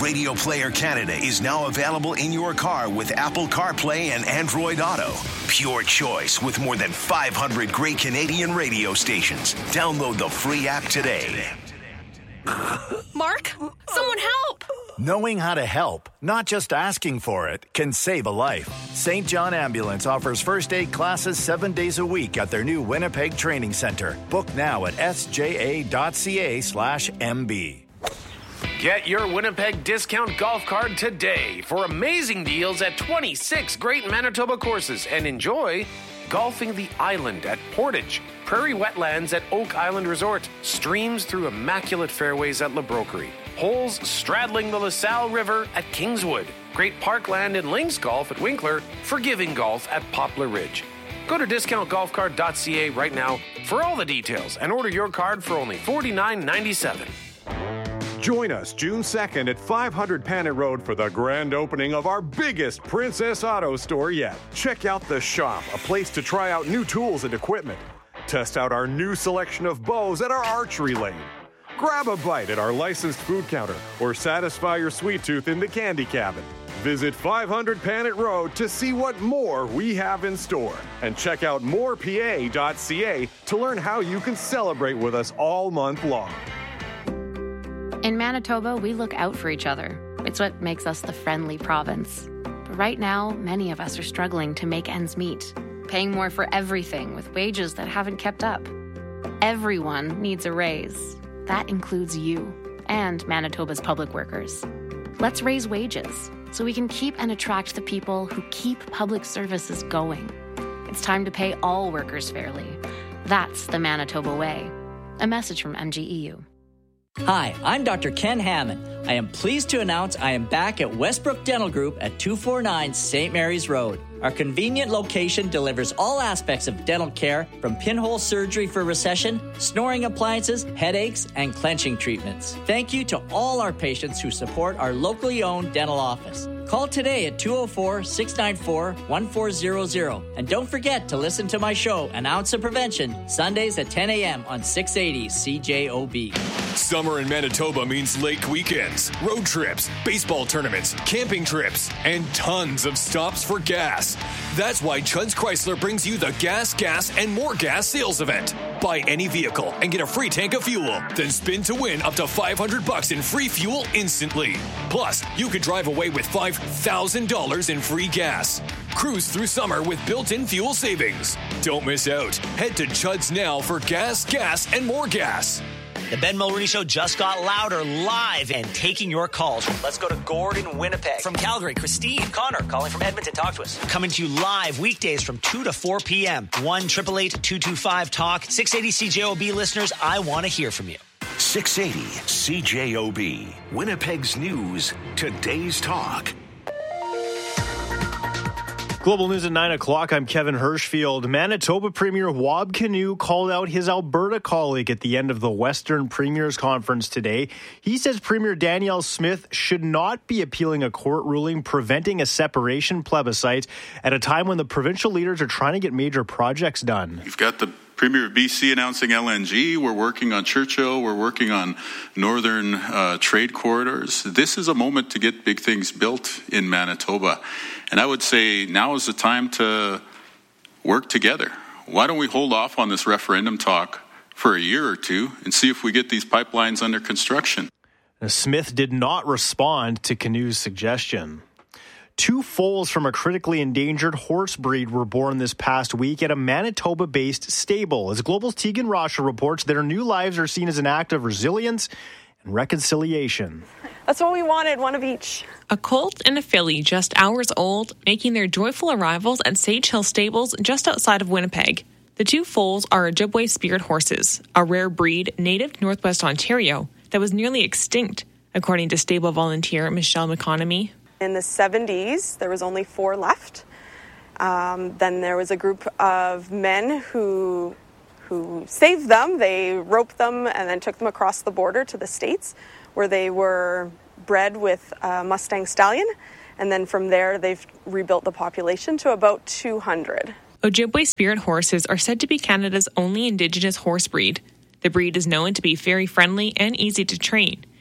Radio Player Canada is now available in your car with Apple CarPlay and Android Auto. Pure choice with more than 500 great Canadian radio stations. Download the free app today. Mark, someone help! Knowing how to help, not just asking for it, can save a life. St. John Ambulance offers first aid classes 7 days a week at their new Winnipeg Training Center. Book now at sja.ca/MB. Get your Winnipeg discount golf card today for amazing deals at 26 great Manitoba courses and enjoy golfing the island at Portage, prairie wetlands at Oak Island Resort, streams through immaculate fairways at La Broquerie, holes straddling the LaSalle River at Kingswood, great parkland and links golf at Winkler, forgiving golf at Poplar Ridge. Go to discountgolfcard.ca right now for all the details and order your card for only $49.97. Join us June 2nd at 500 Panet Road for the grand opening of our biggest Princess Auto store yet. Check out The Shop, a place to try out new tools and equipment. Test out our new selection of bows at our archery lane. Grab a bite at our licensed food counter or satisfy your sweet tooth in the candy cabin. Visit 500 Panet Road to see what more we have in store. And check out morepa.ca to learn how you can celebrate with us all month long. In Manitoba, we look out for each other. It's what makes us the friendly province. But right now, many of us are struggling to make ends meet, paying more for everything with wages that haven't kept up. Everyone needs a raise. That includes you and Manitoba's public workers. Let's raise wages so we can keep and attract the people who keep public services going. It's time to pay all workers fairly. That's the Manitoba way. A message from MGEU. Hi, I'm Dr. Ken Hammond. I am pleased to announce I am back at Westbrook Dental Group at 249 St. Mary's Road. Our convenient location delivers all aspects of dental care, from pinhole surgery for recession, snoring appliances, headaches, and clenching treatments. Thank you to all our patients who support our locally owned dental office. Call today at 204-694-1400. And don't forget to listen to my show, An Ounce of Prevention, Sundays at 10 a.m. on 680 CJOB. Summer in Manitoba means lake weekends, road trips, baseball tournaments, camping trips, and tons of stops for gas. That's why Chud's Chrysler brings you the Gas, and More Gas sales event. Buy any vehicle and get a free tank of fuel. Then spin to win up to $500 in free fuel instantly. Plus, you could drive away with $5,000 in free gas. Cruise through summer with built-in fuel savings. Don't miss out. Head to Chud's now for Gas, and More Gas. The Ben Mulroney Show just got louder, live, and taking your calls. Let's go to Gordon, Winnipeg. From Calgary, Christine. Connor, calling from Edmonton. Talk to us. Coming to you live weekdays from 2 to 4 p.m. 1-888-225-TALK. 680 CJOB listeners, I want to hear from you. 680 CJOB. Winnipeg's news. Today's talk. Global News at 9 o'clock. I'm Kevin Hirschfield. Manitoba Premier Wab Kinew called out his Alberta colleague at the end of the Western Premiers Conference today. He says Premier Danielle Smith should not be appealing a court ruling preventing a separation plebiscite at a time when the provincial leaders are trying to get major projects done. You've got the Premier of BC announcing LNG. We're working on Churchill. We're working on northern trade corridors. This is a moment to get big things built in Manitoba. And I would say now is the time to work together. Why don't we hold off on this referendum talk for a year or two and see if we get these pipelines under construction? Smith did not respond to Kinew's suggestion. 2 foals from a critically endangered horse breed were born this past week at a Manitoba-based stable. As Global's Tegan Rasha reports, their new lives are seen as an act of resilience and reconciliation. That's what we wanted, one of each. A colt and a filly just hours old, making their joyful arrivals at Sage Hill Stables just outside of Winnipeg. The 2 foals are Ojibwe Spirit horses, a rare breed native to Northwest Ontario that was nearly extinct, according to stable volunteer Michelle McConomy. In the 70s, there was only 4 left. Then there was a group of men who saved them. They roped them and then took them across the border to the States, where they were bred with a Mustang stallion. And then from there, they've rebuilt the population to about 200. Ojibwe Spirit horses are said to be Canada's only Indigenous horse breed. The breed is known to be very friendly and easy to train,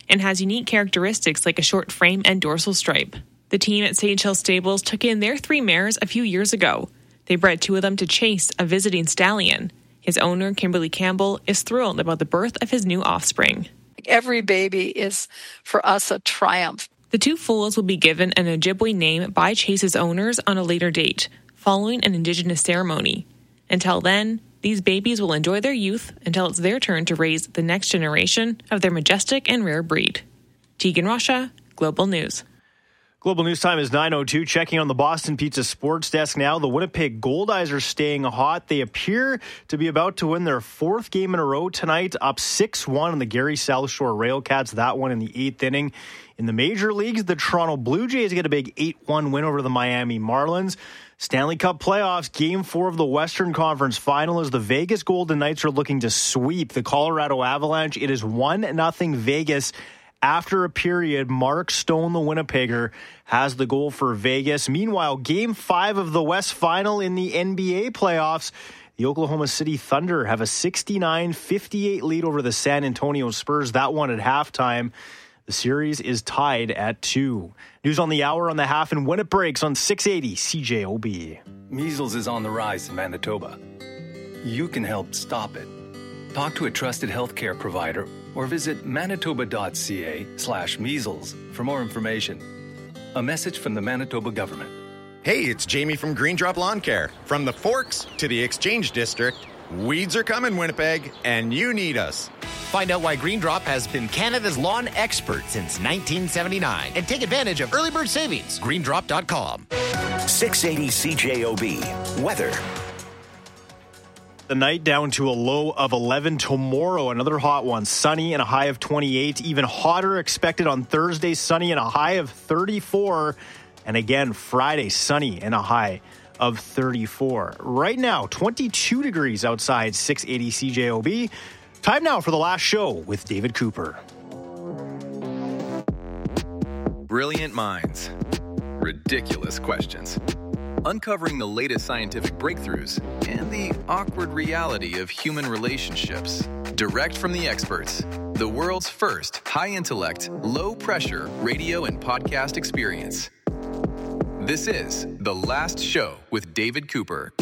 and has unique characteristics like a short frame and dorsal stripe. The team at Sage Hill Stables took in their 3 mares a few years ago. They bred 2 of them to Chase, a visiting stallion. His owner, Kimberly Campbell, is thrilled about the birth of his new offspring. Every baby is, for us, a triumph. The 2 foals will be given an Ojibwe name by Chase's owners on a later date, following an Indigenous ceremony. Until then, these babies will enjoy their youth until it's their turn to raise the next generation of their majestic and rare breed. Tegan Russia, Global News. Global News Time is 9:02. Checking on the Boston Pizza Sports Desk now. The Winnipeg Goldeyes are staying hot. They appear to be about to win their 4th game in a row tonight, up 6-1 on the Gary South Shore Railcats, that one in the 8th inning. In the major leagues, the Toronto Blue Jays get a big 8-1 win over the Miami Marlins. Stanley Cup playoffs, Game 4 of the Western Conference Final as the Vegas Golden Knights are looking to sweep the Colorado Avalanche. It is 1-0 Vegas. After a period, Mark Stone, the Winnipegger, has the goal for Vegas. Meanwhile, Game 5 of the West Final in the NBA playoffs, the Oklahoma City Thunder have a 69-58 lead over the San Antonio Spurs. That one at halftime. The series is tied at 2. News on the hour on the half and when it breaks on 680 CJOB. Measles is on the rise in Manitoba. You can help stop it. Talk to a trusted healthcare provider or visit manitoba.ca/measles for more information. A message from the Manitoba government. Hey, it's Jamie from Green Drop Lawn Care. From the Forks to the Exchange District, weeds are coming, Winnipeg, and you need us. Find out why Green Drop has been Canada's lawn expert since 1979 and take advantage of early bird savings. GreenDrop.com. 680 CJOB. Weather. The night down to a low of 11 tomorrow. Another hot one. Sunny and a high of 28. Even hotter expected on Thursday. Sunny and a high of 34. And again, Friday, sunny and a high of 34. Right now, 22 degrees outside 680 CJOB. Time now for the last show with David Cooper. Brilliant minds. Ridiculous questions. Uncovering the latest scientific breakthroughs and the awkward reality of human relationships. Direct from the experts. The world's first high-intellect, low-pressure radio and podcast experience. This is The Last Show with David Cooper.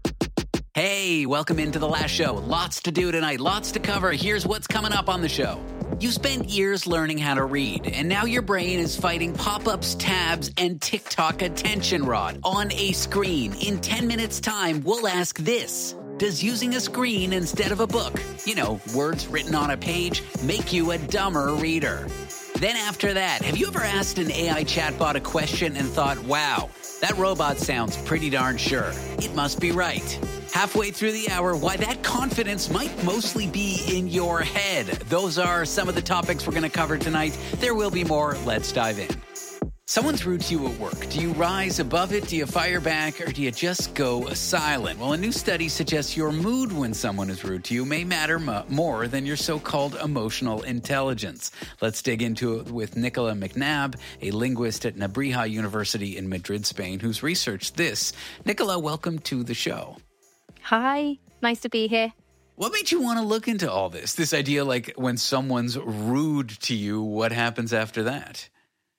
Hey, welcome into The Last Show. Lots to do tonight, lots to cover. Here's what's coming up on the show. You spent years learning how to read, and now your brain is fighting pop-ups, tabs, and TikTok attention rod on a screen. In 10 minutes' time, we'll ask this. Does using a screen instead of a book, words written on a page, make you a dumber reader? Then after that, have you ever asked an AI chatbot a question and thought, wow, that robot sounds pretty darn sure. It must be right. Halfway through the hour, why that confidence might mostly be in your head. Those are some of the topics we're going to cover tonight. There will be more. Let's dive in. Someone's rude to you at work. Do you rise above it? Do you fire back? Or do you just go silent? Well, a new study suggests your mood when someone is rude to you may matter more than your so-called emotional intelligence. Let's dig into it with Nicola McNabb, a linguist at Nebrija University in Madrid, Spain, who's researched this. Nicola, welcome to the show. Hi, nice to be here. What made you want to look into all this? This idea, like when someone's rude to you, what happens after that?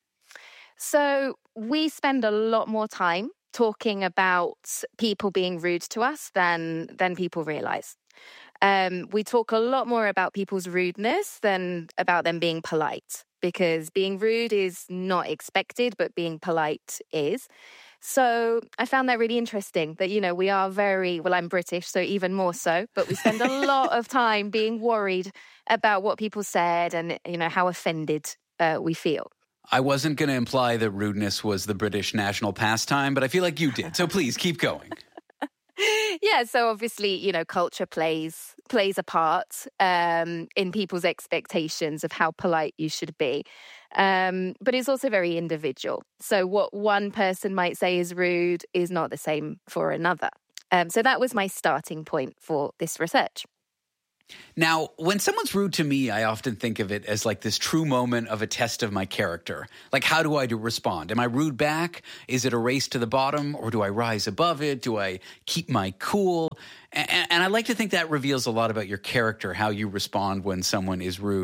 So we spend a lot more time talking about people being rude to us than people realize. We talk a lot more about people's rudeness than about them being polite, because being rude is not expected, but being polite is. So I found that really interesting that, we are I'm British, so even more so, but we spend a lot of time being worried about what people said and, how offended we feel. I wasn't going to imply that rudeness was the British national pastime, but I feel like you did. So please keep going. Yeah, so obviously, culture plays a part in people's expectations of how polite you should be. But it's also very individual. So what one person might say is rude is not the same for another. So that was my starting point for this research. Now, when someone's rude to me, I often think of it as like this true moment of a test of my character. Like, how do I respond? Am I rude back? Is it a race to the bottom? Or do I rise above it? Do I keep my cool? And I like to think that reveals a lot about your character, how you respond when someone is rude.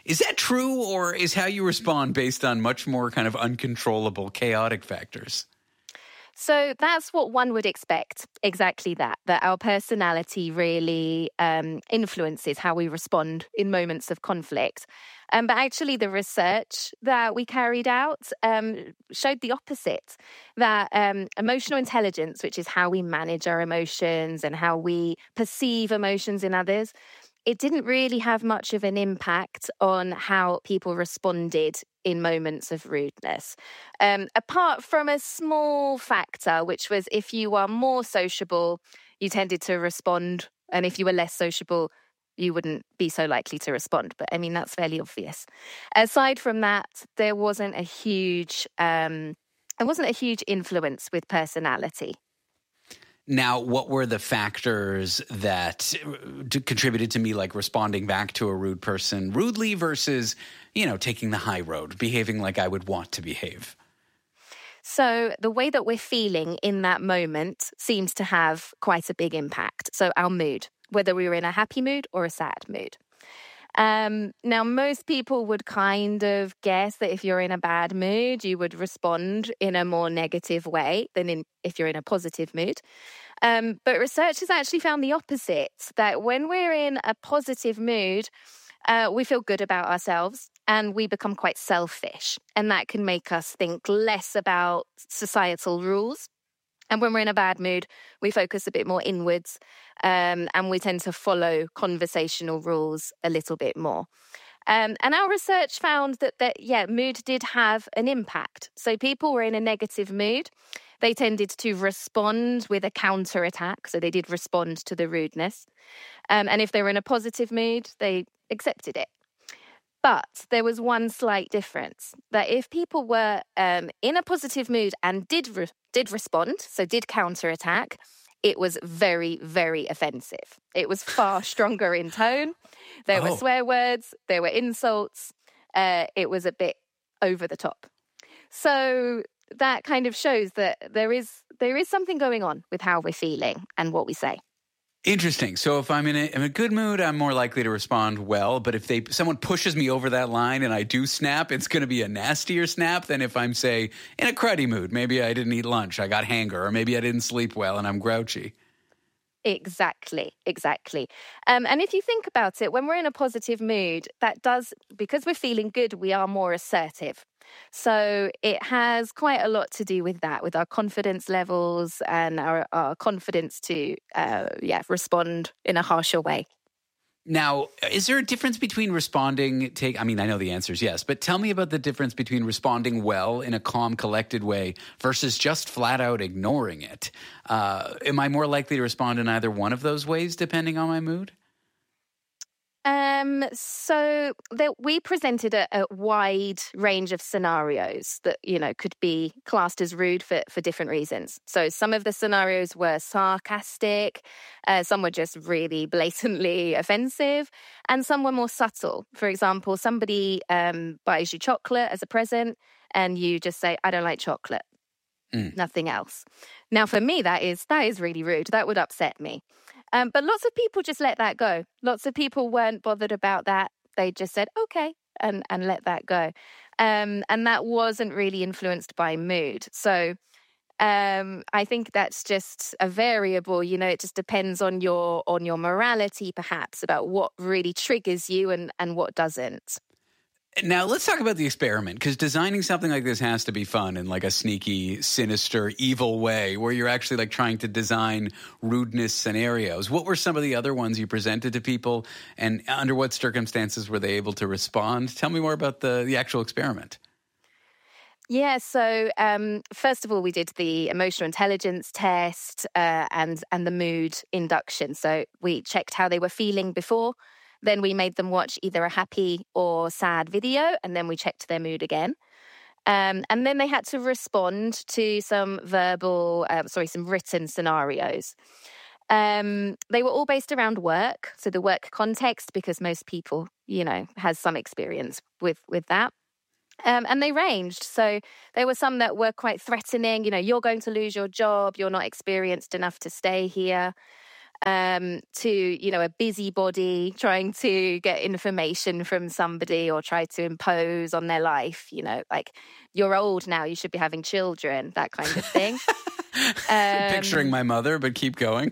Is that true, or is how you respond based on much more kind of uncontrollable, chaotic factors? So that's what one would expect, exactly that our personality really influences how we respond in moments of conflict. But actually the research that we carried out showed the opposite, that emotional intelligence, which is how we manage our emotions and how we perceive emotions in others, it didn't really have much of an impact on how people responded in moments of rudeness. Apart from a small factor, which was if you are more sociable, you tended to respond. And if you were less sociable, you wouldn't be so likely to respond. But I mean, that's fairly obvious. Aside from that, there wasn't a huge influence with personality. Now, what were the factors that contributed to me, like responding back to a rude person rudely versus, taking the high road, behaving like I would want to behave? So the way that we're feeling in that moment seems to have quite a big impact. So our mood, whether we were in a happy mood or a sad mood. Now, most people would kind of guess that if you're in a bad mood, you would respond in a more negative way than if you're in a positive mood. But research has actually found the opposite, that when we're in a positive mood, we feel good about ourselves and we become quite selfish. And that can make us think less about societal rules. And when we're in a bad mood, we focus a bit more inwards and we tend to follow conversational rules a little bit more. And our research found that mood did have an impact. So people were in a negative mood. They tended to respond with a counterattack. So they did respond to the rudeness. And if they were in a positive mood, they accepted it. But there was one slight difference, that if people were in a positive mood and did respond, so did counterattack, it was very, very offensive. It was far stronger in tone. There were swear words, there were insults. It was a bit over the top. So that kind of shows that there is something going on with how we're feeling and what we say. Interesting. So if I'm in a good mood, I'm more likely to respond well. But if someone pushes me over that line and I do snap, it's going to be a nastier snap than if I'm, say, in a cruddy mood. Maybe I didn't eat lunch, I got hanger, or maybe I didn't sleep well and I'm grouchy. Exactly. And if you think about it, when we're in a positive mood, because we're feeling good, we are more assertive. So it has quite a lot to do with that, with our confidence levels and our confidence to respond in a harsher way. Now, is there a difference between responding, I know the answer is yes, but tell me about the difference between responding well in a calm, collected way versus just flat out ignoring it. Am I more likely to respond in either one of those ways depending on my mood? We presented a wide range of scenarios that, could be classed as rude for different reasons. So some of the scenarios were sarcastic, some were just really blatantly offensive, and some were more subtle. For example, somebody buys you chocolate as a present and you just say, I don't like chocolate. Nothing else. Now, for me, that is really rude. That would upset me. But lots of people just let that go. Lots of people weren't bothered about that. They just said, okay, and let that go. And that wasn't really influenced by mood. So I think that's just a variable. It just depends on your morality, perhaps, about what really triggers you and what doesn't. Now, let's talk about the experiment, because designing something like this has to be fun in like a sneaky, sinister, evil way where you're actually like trying to design rudeness scenarios. What were some of the other ones you presented to people, and under what circumstances were they able to respond? Tell me more about the actual experiment. Yeah, so first of all, we did the emotional intelligence test and the mood induction. So we checked how they were feeling before. Then we made them watch either a happy or sad video, and then we checked their mood again. And then they had to respond to some written scenarios. They were all based around work, so the work context, because most people, has some experience with that. And they ranged. So there were some that were quite threatening, you're going to lose your job, you're not experienced enough to stay here. to, a busybody trying to get information from somebody or try to impose on their life, like, you're old now, you should be having children, that kind of thing. Picturing my mother, but keep going.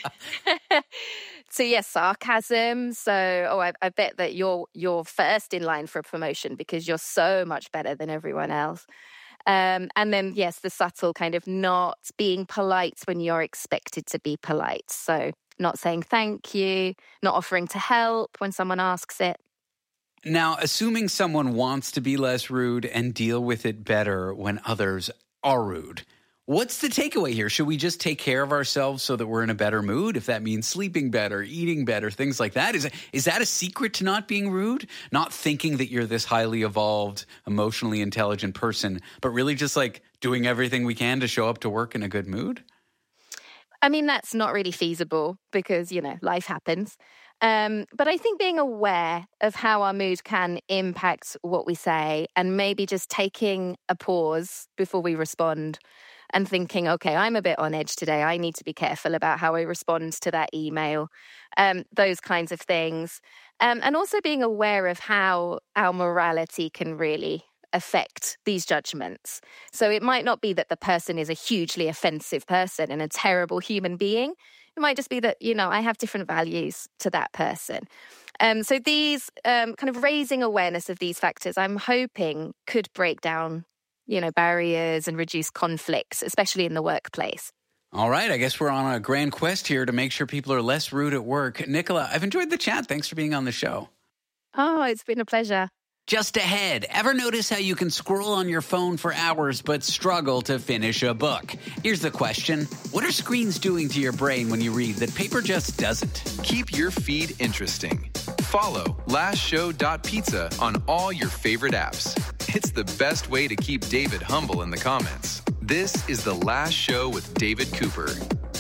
So yes, sarcasm. So, I bet that you're first in line for a promotion because you're so much better than everyone else. And then, yes, the subtle kind of not being polite when you're expected to be polite. So not saying thank you, not offering to help when someone asks it. Now, assuming someone wants to be less rude and deal with it better when others are rude, what's the takeaway here? Should we just take care of ourselves so that we're in a better mood? If that means sleeping better, eating better, things like that. Is that a secret to not being rude? Not thinking that you're this highly evolved, emotionally intelligent person, but really just like doing everything we can to show up to work in a good mood? I mean, that's not really feasible because, life happens. But I think being aware of how our mood can impact what we say and maybe just taking a pause before we respond and thinking, okay, I'm a bit on edge today. I need to be careful about how I respond to that email, those kinds of things. And also being aware of how our morality can really affect these judgments. So it might not be that the person is a hugely offensive person and a terrible human being. It might just be that, I have different values to that person. So these kind of raising awareness of these factors, I'm hoping could break down barriers and reduce conflicts, especially in the workplace. All right, I guess we're on a grand quest here to make sure people are less rude at work. Nicola, I've enjoyed the chat. Thanks for being on the show. Oh, it's been a pleasure. Just ahead, ever notice how you can scroll on your phone for hours but struggle to finish a book? Here's the question. What are screens doing to your brain when you read that paper just doesn't? Keep your feed interesting. Follow lastshow.pizza on all your favorite apps. It's the best way to keep David humble in the comments. This is The Last Show with David Cooper.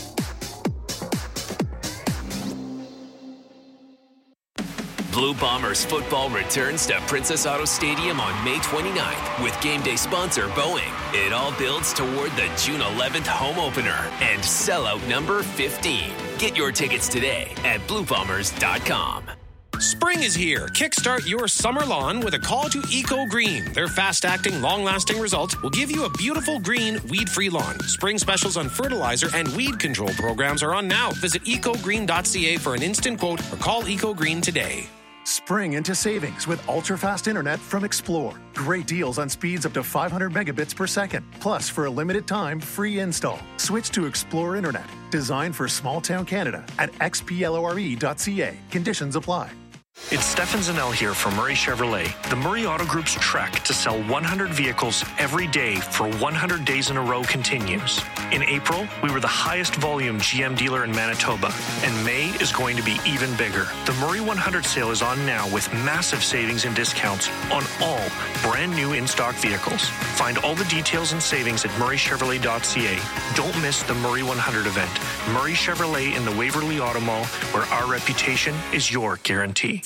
Blue Bombers football returns to Princess Auto Stadium on May 29th with game day sponsor Boeing. It all builds toward the June 11th home opener and sellout number 15. Get your tickets today at bluebombers.com. Spring is here. Kickstart your summer lawn with a call to Eco Green. Their fast-acting, long-lasting results will give you a beautiful green, weed-free lawn. Spring specials on fertilizer and weed control programs are on now. Visit ecogreen.ca for an instant quote or call Eco Green today. Spring into savings with ultra-fast internet from Explore. Great deals on speeds up to 500 megabits per second. Plus, for a limited time, free install. Switch to Explore Internet. Designed for small-town Canada at xplore.ca. Conditions apply. It's Stefan Zanel here from Murray Chevrolet. The Murray Auto Group's trek to sell 100 vehicles every day for 100 days in a row continues. In April, we were the highest volume GM dealer in Manitoba, and May is going to be even bigger. The Murray 100 sale is on now with massive savings and discounts on all brand new in-stock vehicles. Find all the details and savings at murraychevrolet.ca. Don't miss the Murray 100 event. Murray Chevrolet in the Waverly Auto Mall, where our reputation is your guarantee.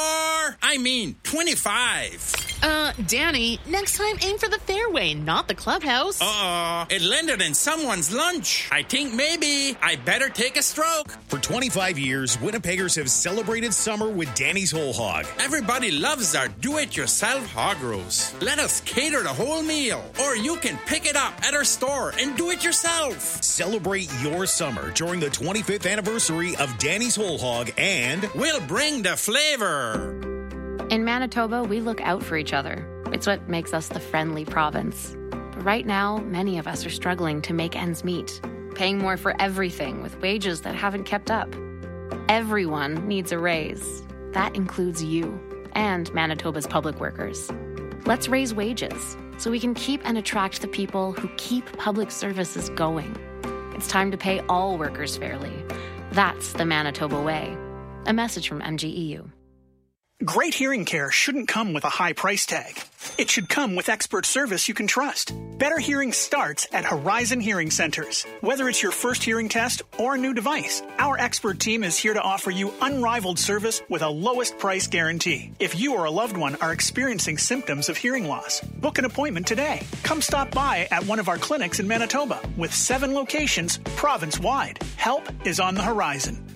25. Danny, next time aim for the fairway, not the clubhouse. It landed in someone's lunch. I think maybe I better take a stroke. For 25 years, Winnipeggers have celebrated summer with Danny's Whole Hog. Everybody loves our do-it-yourself hog roast. Let us cater the whole meal, or you can pick it up at our store and do it yourself. Celebrate your summer during the 25th anniversary of Danny's Whole Hog, and we'll bring the flavor. In Manitoba, we look out for each other. It's what makes us the friendly province. But right now, many of us are struggling to make ends meet, paying more for everything with wages that haven't kept up. Everyone needs a raise. That includes you and Manitoba's public workers. Let's raise wages so we can keep and attract the people who keep public services going. It's time to pay all workers fairly. That's the Manitoba way. A message from MGEU. Great hearing care shouldn't come with a high price tag. It should come with expert service you can trust. Better hearing starts at Horizon Hearing Centers. Whether it's your first hearing test or a new device, our expert team is here to offer you unrivaled service with a lowest price guarantee. If you or a loved one are experiencing symptoms of hearing loss, book an appointment today. Come stop by at one of our clinics in Manitoba with 7 locations province-wide. Help is on the horizon.